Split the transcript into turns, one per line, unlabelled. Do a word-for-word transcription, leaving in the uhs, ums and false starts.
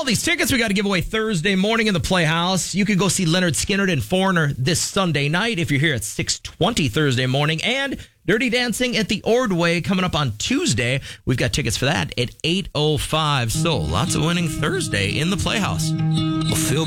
all these tickets we got to give away Thursday morning in the Playhouse. You could go see Leonard Skinner and Foreigner this Sunday night if you're here at six twenty Thursday morning. And Dirty Dancing at the Ordway coming up on Tuesday. We've got tickets for that at eight oh five. So lots of winning Thursday in the Playhouse.
Well, Phil